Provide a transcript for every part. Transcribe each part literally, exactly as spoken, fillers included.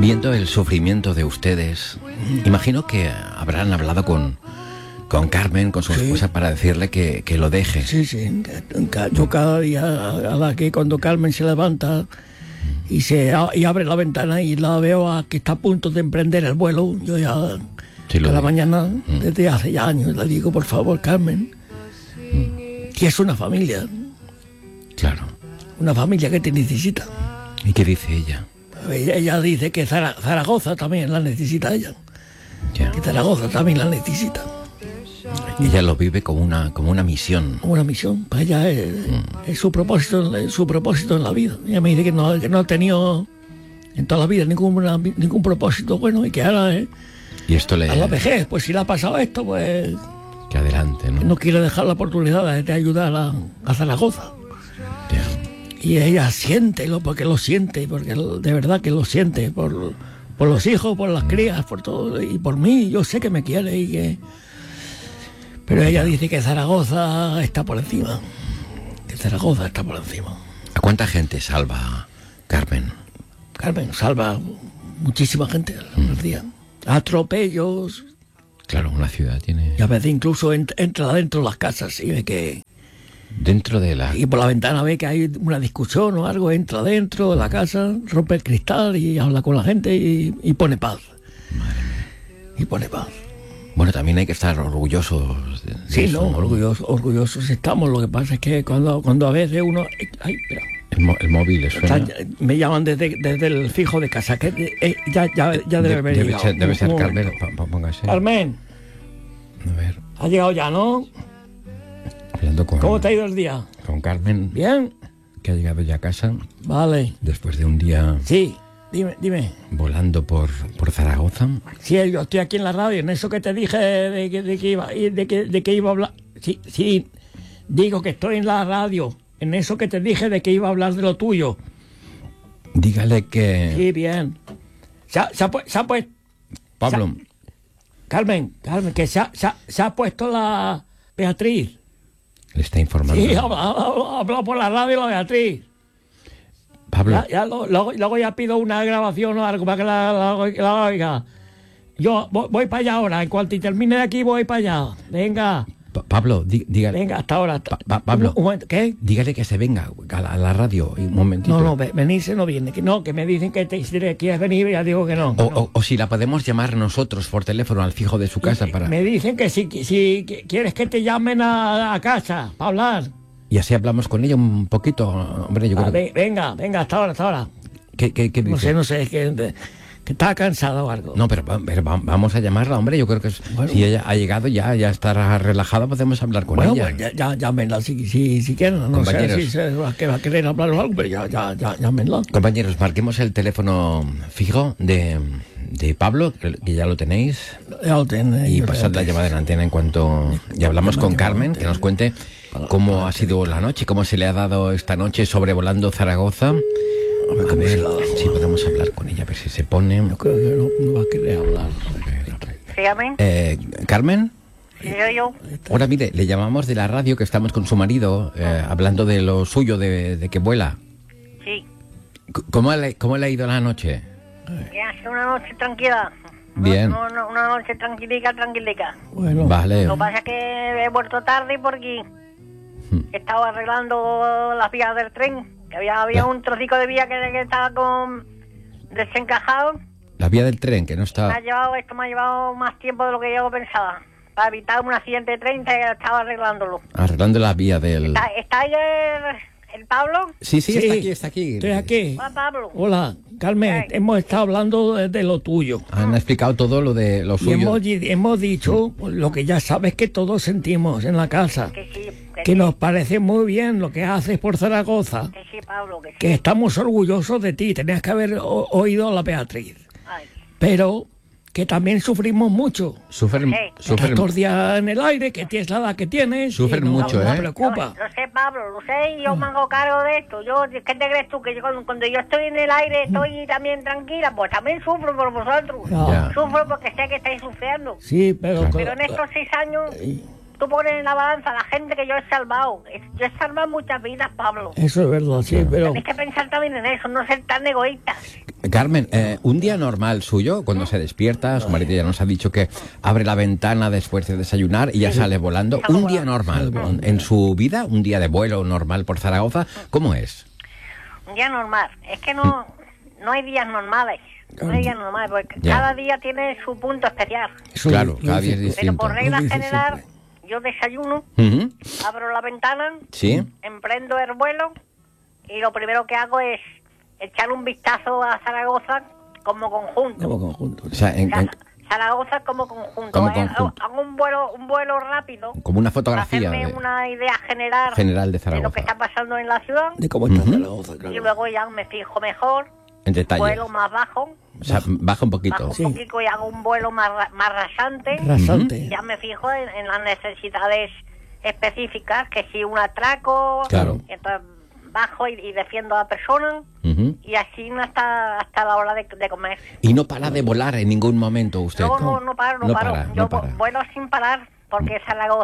Viendo el sufrimiento de ustedes, imagino que habrán hablado con, con Carmen, con su Sí. esposa, para decirle que, que lo deje. Sí, sí. Yo cada día, a la que cuando Carmen se levanta y se a- y abre la ventana y la veo a que está a punto de emprender el vuelo, yo ya Sí, lo cada digo. mañana, desde hace ya años, le digo, por favor, Carmen, que es una familia, Claro. una familia que te necesita. ¿Y qué dice ella? Ella, ella dice que Zara- Zaragoza también la necesita ella, Ya. que Zaragoza también la necesita. Ella lo vive como una, como una misión. Una misión, para ella es, es su propósito, es su propósito en la vida. Ella me dice que no, que no ha tenido en toda la vida ningún, ningún propósito bueno y que ahora eh, Y esto le... a la vejez, pues si le ha pasado esto, pues Que adelante, ¿no? no quiere dejar la oportunidad de, de ayudar a, a Zaragoza. Ya. Y ella siente, lo, porque lo siente, porque lo- de verdad que lo siente, por, por los hijos, por las crías, por todo, y por mí, yo sé que me quiere y que... Pero ella dice que Zaragoza está por encima, que Zaragoza está por encima. ¿A cuánta gente salva Carmen? Carmen salva muchísima gente al día. Atropellos, Claro, una ciudad tiene... y a veces incluso ent- entra adentro de las casas y ve que... Dentro de la... Y por la ventana ve que hay una discusión o algo, entra adentro de la casa, rompe el cristal y habla con la gente y, y pone paz. Y pone paz. Bueno, también hay que estar orgullosos de, de Sí, eso, no, orgullosos, orgullosos estamos. Lo que pasa es que cuando, cuando a veces uno... Ay, espera. El, mo- el móvil le suena. Está- me llaman desde, desde el fijo de casa, que eh, ya, ya, ya debe De- haber debe llegado. ser, debe ser Un Carmen. momento. Pa- pa- póngase. Carmen, A ver, ha llegado ya, ¿no? hablando con, ¿Cómo te ha ido el día? con Carmen, ¿Bien? que ha llegado ya a casa Vale. después de un día Sí, dime, dime. volando por, por Zaragoza. Sí, yo estoy aquí en la radio, en eso que te dije de que, de que iba, de que, de que iba a hablar. Sí, sí, digo que estoy en la radio, en eso que te dije de que iba a hablar de lo tuyo. Dígale que... Sí, bien. Se ha, se ha pu- se ha puesto... Pablo, Carmen, Carmen, que se ha, se ha- se ha puesto la Beatriz. le está informando. Sí, ha hablado ha hablado por la radio la Beatriz. Pablo, Ya, ya, lo- luego, luego ya pido una grabación o algo para que la, la oiga- la oiga. Yo voy, voy para allá ahora. En cuanto termine de aquí, voy para allá. Venga, Pa- Pablo, dí- dígale, venga, hasta ahora. Pa- pa- Pablo. Un, un momento, ¿qué? dígale que se venga a la, a la radio un momentito. No, no, ve- venirse no viene. Que no, que me dicen que te, si te quieres venir, ya digo que no. O, No. o- o si la podemos llamar nosotros por teléfono al fijo de su casa para... Me dicen que si, si que- quieres que te llamen a, a casa para hablar. Y así hablamos con ella un poquito, hombre, yo Ah, creo que... ve- venga, venga, hasta ahora, hasta ahora. ¿Qué, qué- qué No dice? sé, no sé, es que, de- que está cansada o algo. No, pero, va- pero va- vamos a llamarla, hombre. Yo creo que es- Bueno. si ella ha llegado ya, ya estará relajada, podemos hablar con Bueno, ella. pues ya, ya, llámenla si, si, si quieren. No sé Compañeros. si se va a, que va a querer hablar o algo, pero ya, ya, ya, llámenla. Compañeros, marquemos el teléfono fijo de, de Pablo, que que ya lo tenéis, Ya lo tiene, y yo pasad creo la que- llamada en antena en cuanto... Y hablamos con Carmen, que nos cuente cómo ha sido la noche, cómo se le ha dado esta noche sobrevolando Zaragoza. A ver si podemos hablar con ella, a ver si se pone... Yo creo que no, no va a querer hablar. Dígame, Eh, ¿Carmen? ¿sí soy yo? Ahora, mire, le llamamos de la radio, que estamos con su marido, eh, hablando de lo suyo, de, de que vuela. Sí. C- ¿Cómo le, ¿Cómo le ha ido la noche? Ya hace una noche tranquila. Bien. Una, una- una noche tranquilica, tranquilica. Bueno, Vale. Lo que pasa es que he vuelto tarde porque Hmm. estaba arreglando las vías del tren. Que había, había La- un trocico de vía que, que estaba con desencajado. La vía del tren, que no Me ha está... llevado, esto me ha llevado más tiempo de lo que yo pensaba. Para evitar un accidente de tren, que estaba arreglándolo. Arreglando la vía del... ¿Está, está ahí el, el Pablo? Sí, sí, Sí, está aquí, está aquí. estoy aquí. Hola, Pablo. Hola, Carmen, Ay. hemos estado hablando de, de lo tuyo. Han explicado todo lo de lo Y suyo. hemos, di- hemos dicho pues, lo que ya sabes que todos sentimos en la casa. Que sí, que, Que sí, nos parece muy bien lo que haces por Zaragoza. que sí, Pablo, que sí. Que estamos orgullosos de ti. Tenías que haber o- oído a la Beatriz. Ay, Pero que también sufrimos mucho. Sufren, Sí. sufren, Estos días en el aire, que tienes la edad que tienes. Sufren y no- mucho, no ¿eh? preocupa. Lo, lo sé, Pablo, lo sé, y yo me hago cargo de esto. Yo, ¿qué te crees tú? Que yo, cuando, cuando yo estoy en el aire, estoy también tranquila, pues también sufro por vosotros. Ya. Sufro porque sé que estáis sufriendo. Sí, pero... Pero en estos seis años, tú pones en la balanza la gente que yo he salvado. Es- Yo he salvado muchas vidas, Pablo. Eso es verdad, sí, pero... Tenéis que pensar también en eso, no ser tan egoístas. Carmen, eh, un día normal suyo, cuando se despierta, su marido ya nos ha dicho que abre la ventana después de desayunar y ya sale volando. Sale Un día volando. normal, en su vida, un día de vuelo normal por Zaragoza, ¿cómo es? Un día normal. Es que no, no hay días normales. No hay días normales, porque Ya. cada día tiene su punto especial. eso Claro, lo cada dice- día es Pero por distinto. regla Lo dice general, siempre. yo desayuno, Ujú. abro la ventana, Sí. emprendo el vuelo y lo primero que hago es echar un vistazo a Zaragoza como conjunto. Como conjunto. O sea, en- O sea, en- Zaragoza como conjunto. Como Eh, conjunto. Hago un vuelo, un vuelo rápido como una para fotografía hacerme de- una idea general, general de de lo Zaragoza. que está pasando en la ciudad De cómo está Ujú. Zaragoza, y claro. luego ya me fijo mejor, En detalle. vuelo más bajo, O sea, baja un poquito. bajo un Sí. poquito y hago un vuelo más, ra- más rasante. Rasante. Ya me fijo en, en las necesidades específicas, que si un atraco, Claro. entonces bajo y, y defiendo a la persona Ujú. y así hasta hasta la hora de, de comer. Y no para de volar en ningún momento usted. No, no, no paro, no, No paro. para, Yo no para. vu- vuelo sin parar porque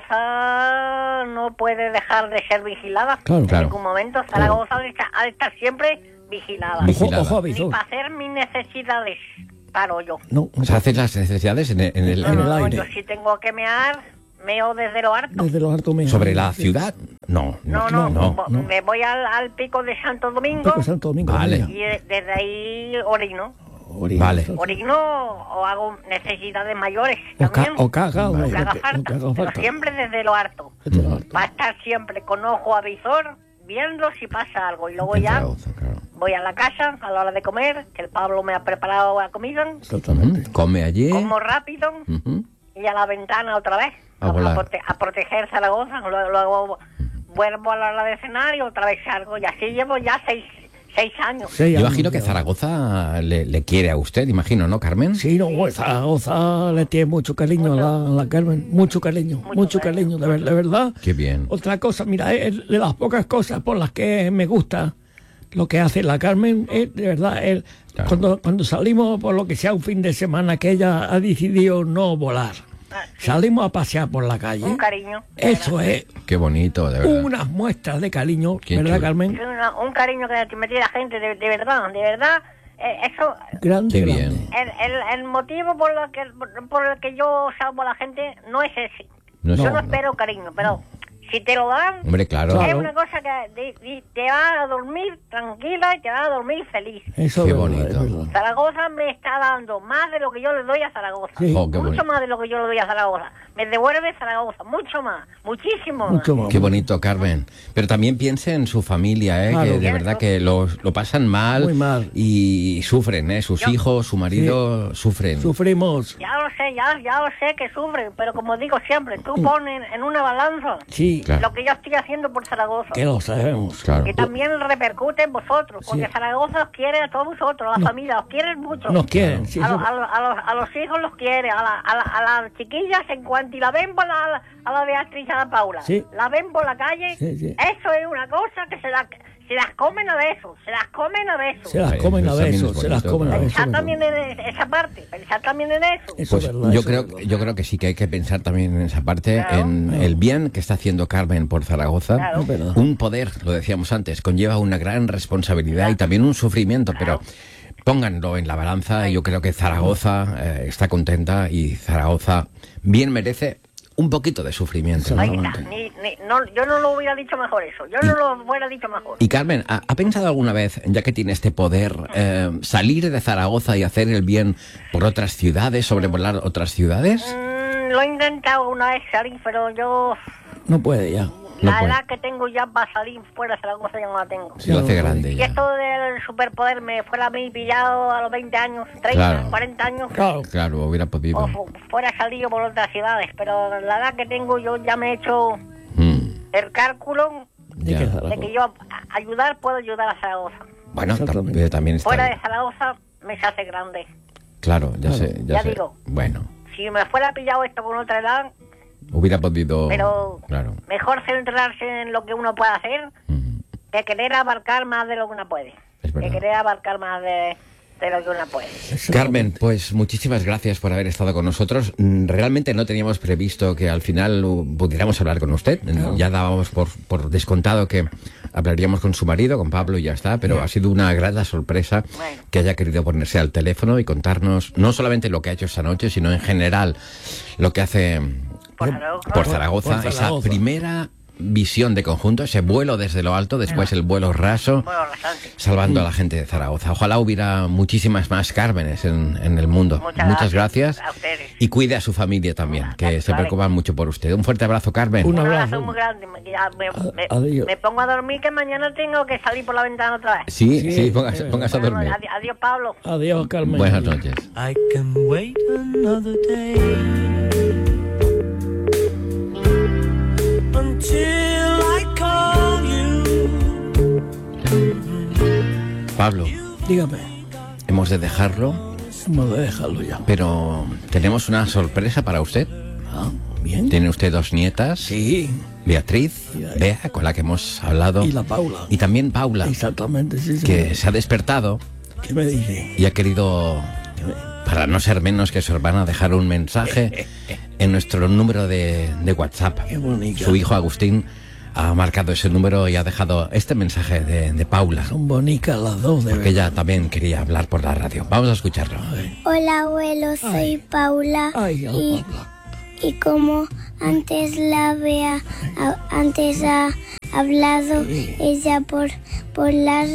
Zaragoza no puede dejar de ser vigilada Claro. en Claro. ningún momento. Zaragoza ha de estar- ha de estar siempre vigilada. Vigi- Ojo, vigilada. ojo, Ni avisor. para hacer mis necesidades paro yo. No, O sea, haces las necesidades en el, en el- No, en no, el no, aire. yo si tengo que mear, meo desde lo harto. desde los altos meses. sobre la ciudad. No, No, no, no, no. bo- no. me voy al, al pico de Santo Domingo Pico Santo Domingo. Vale. mira. y de- desde ahí orino. Orina. Vale. Orino o hago necesidades mayores O, ca- también. o caga, o Lo lo que que, haga lo falta, que haga pero falta. siempre desde lo harto. Desde los altos. Va a estar siempre con ojo avisor, viendo si pasa algo. Y luego En ya Zaragoza, claro. voy a la casa a la hora de comer, que el Pablo me ha preparado la comida, Exactamente. Ujú. Come allí. como rápido Ujú. y a la ventana otra vez. A volar. prote- a proteger Zaragoza. Luego, luego vuelvo a la hora de escenario, otra vez salgo. Y así llevo ya seis, seis años. Sí, Yo ya- imagino que Zaragoza le, le quiere a usted, imagino, ¿no, Carmen? Sí, no, pues, Zaragoza le tiene mucho cariño a la, a la Carmen. Mucho cariño, mucho, Mucho cariño, cariño. de, ver- de verdad. Qué bien. Otra cosa, mira, es de las pocas cosas por las que me gusta lo que hace la Carmen, es de verdad, el- Claro. cuando, cuando salimos por lo que sea un fin de semana que ella ha decidido no volar, Ah, sí, salimos a pasear por la calle. un cariño. de Eso verdad. es Qué bonito, de verdad. unas muestras de cariño, Qué ¿verdad, chulo. Carmen? Es una- un cariño que me tiene la gente, de, de verdad, de verdad. eh, eso, Grande, Qué grande. bien. el, el, el motivo por, lo que, por el que yo salvo a la gente no es ese. No es- yo no, no. espero cariño, pero si te lo dan, Hombre, claro. Claro. es una cosa que de- de- te va a dormir tranquila y te va a dormir feliz. Eso Qué es verdad, bonito. es verdad. Zaragoza me está dando más de lo que yo le doy a Zaragoza. Sí. Oh, qué mucho bonito. más de lo que yo le doy a Zaragoza. Me devuelve Zaragoza, mucho más, muchísimo más. Mucho más. Qué bonito, Carmen. Pero también piense en su familia, ¿eh? Claro. Que de verdad que lo, lo pasan mal, Muy mal. y sufren, ¿eh? Sus Yo- hijos, su marido sufren. Sufrimos. Ya lo sé, ya, ya lo sé que sufren, pero como digo siempre, tú pones en una balanza Sí, Claro. lo que yo estoy haciendo por Zaragoza. que lo sabemos. Claro. Que también repercute en vosotros, porque Sí. Zaragoza os quiere a todos vosotros, a la familia, os quieren mucho. Nos quieren. Sí, a, eso- los, a, los, a, los, a los hijos los quiere, a, la, a, la- a las chiquillas en cuanto y la ven por la, a la, a la Beatriz y a la Paula, Sí. la ven por la calle, Sí, sí. eso es una cosa que se, la, se las comen a besos, se las comen a besos. Se las Ay, comen a eso también es besos, se las bonito, comen a claro. besos. Pensad también en esa parte, pensad también en eso. Eso Pues es verdad. yo eso creo, es verdad. yo creo que sí que hay que pensar también en esa parte, Claro. en el bien que está haciendo Carmen por Zaragoza. Claro. Es verdad. Un poder, lo decíamos antes, conlleva una gran responsabilidad y también un sufrimiento, pero pónganlo en la balanza y yo creo que Zaragoza eh, está contenta y Zaragoza bien merece un poquito de sufrimiento. ¿no? Ahí está, ni, ni, no, yo no lo hubiera dicho mejor eso, yo no lo hubiera dicho mejor. Y Carmen, ¿ha, ha pensado alguna vez, ya que tiene este poder, eh, salir de Zaragoza y hacer el bien por otras ciudades, sobrevolar otras ciudades? Mm, lo he intentado una vez salir, pero yo, No puede ya. No la puede. edad que tengo ya para salir fuera de Zaragoza ya no la tengo. Se lo hace Ya no grande Si ya. esto del superpoder me fuera a mí pillado a los veinte años, treinta, Claro. cuarenta años, Claro. Claro, hubiera podido. o fu- fuera salido por otras ciudades, pero la edad que tengo yo ya me he hecho Mm, el cálculo De Ya. que de Zaragoza. que yo a- ayudar puedo ayudar a Zaragoza. Bueno, ta- Exactamente. pero también está Fuera bien. de Zaragoza me se hace grande. Claro, ya Claro. sé, ya, Ya sé. digo. Bueno, Si me fuera pillado esto con otra edad, hubiera podido. pero Claro. mejor centrarse en lo que uno puede hacer Mm, que querer abarcar más de lo que uno puede. Es verdad. Que querer abarcar más de... de lo que una puede. Carmen, pues muchísimas gracias por haber estado con nosotros. Mm, Realmente no teníamos previsto que al final uh, pudiéramos hablar con usted. No. Ya dábamos por, por descontado que hablaríamos con su marido, con Pablo, y ya está. Pero ha sido una grata sorpresa Bueno. que haya querido ponerse al teléfono y contarnos no solamente lo que ha hecho esta noche, sino en general lo que hace Por Zaragoza. por Zaragoza, Por esa Zaragoza. primera visión de conjunto, ese vuelo desde lo alto, después el vuelo raso, Bueno, bastante. salvando a la gente de Zaragoza. Ojalá hubiera muchísimas más Cármenes en, en el mundo. Muchas Muchas gracias gracias. a ustedes. Y cuide a su familia también, que se Vale. preocupan mucho por usted. Un fuerte abrazo, Carmen. Un Un abrazo. abrazo muy grande. Me, ya me, me- adiós. me pongo a dormir que mañana tengo que salir por la ventana otra vez. Sí, sí, Sí, póngase, eh. póngase a Bueno, dormir. adi- adiós, Pablo. Adiós, Carmen. Buenas noches. I can wait another day until I call you. Pablo, Dígame, hemos de dejarlo, hemos de dejarlo ya. pero tenemos una sorpresa para usted. Ah, bien. Tiene usted dos nietas, Sí, Beatriz, Y la- Bea, con la que hemos hablado, y la Paula. y también Paula, Exactamente, sí, sí. que se ha despertado ¿Qué me dice? y ha querido, para no ser menos que su hermana, dejar un mensaje en nuestro número de, de WhatsApp. Qué bonita. Su hijo Agustín ha marcado ese número y ha dejado este mensaje de, de Paula, Son bonitas las dos, de porque verdad. ella también quería hablar por la radio. Vamos a escucharlo. Hola abuelo, soy Ay. Paula Ay, oh, y, Paula. y como antes la Bea a- antes ha hablado Sí. ella por por la